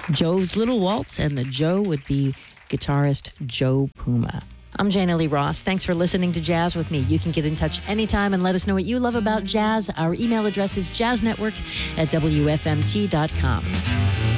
Joe's Little Waltz, and the Joe would be guitarist Joe Puma. I'm Jana Lee Ross. Thanks for listening to Jazz with me. You can get in touch anytime and let us know what you love about jazz. Our email address is jazznetwork@wfmt.com.